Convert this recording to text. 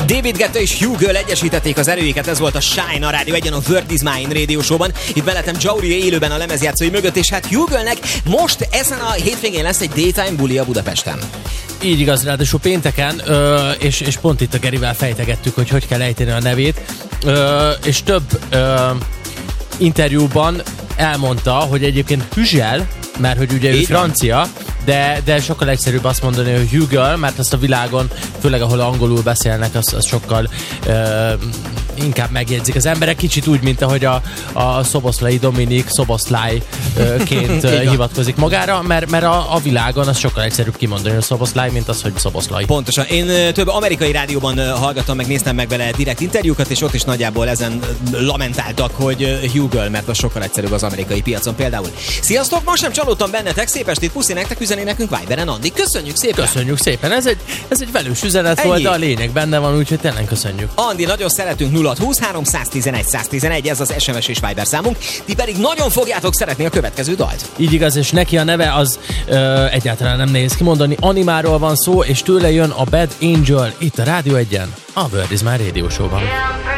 David Guetta és Hugh Girl egyesítették az erőiket, ez volt a Shine a Rádió Egyen, a Word is Mine Radio Show-ban. Itt mellettem Jauri élőben a lemezjátszói mögött, és hát Hugh Girlnek most ezen a hétvégén lesz egy daytime bulia Budapesten. Így igaz, ráadásul pénteken, és pont itt a Gerivel fejtegettük, hogy kell ejteni a nevét, és több interjúban elmondta, hogy egyébként Hüzsel, mert hogy ugye ő francia, de sokkal egyszerűbb azt mondani, hogy Hugh Girl, mert azt a világon, főleg ahol angolul beszélnek, az sokkal inkább megjegyzik az emberek, kicsit úgy, mint ahogy a Szoboszlai Dominik Szoboszlájként hivatkozik magára, mert a világon az sokkal egyszerűbb kimondani, hogy Szoboszláj, mint az, hogy Szoboszlai. Pontosan. Én több amerikai rádióban hallgattam, meg néztem meg vele direkt interjúkat, és ott is nagyjából ezen lamentáltak, hogy Hugh Girl, mert az sokkal egyszerűbb az amerikai piacon például. Sziasztok, most sem csalódtam bennetek, szép estét, puszi nektek, üzeni nekünk Viberen, Andi. Köszönjük szépen! Köszönjük szépen, ez egy velős üzenet volt, de a lényeg benne van, úgyhogy tényleg köszönjük. Andi, nagyon szeretünk 0620 311 111, ez az SMS és Viber számunk, ti pedig nagyon fogjátok szeretni a következő dalt. Így igaz, és neki a neve az egyáltalán nem nehéz kimondani, Animáról van szó, és tőle jön a Bad Angel itt a Rádió Egyen, a Word is Mine Radio Show-ban.